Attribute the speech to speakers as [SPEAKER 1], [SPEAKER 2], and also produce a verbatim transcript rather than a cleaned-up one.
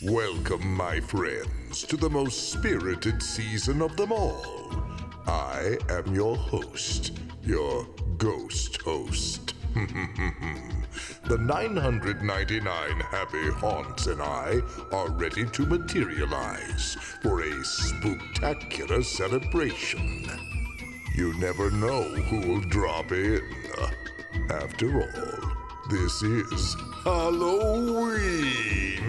[SPEAKER 1] Welcome, my friends, to the most spirited season of them all. I am your host, your ghost host. The nine hundred ninety-nine happy haunts and I are ready to materialize for a spooktacular celebration. You never know who'll drop in. After all, this is Halloween.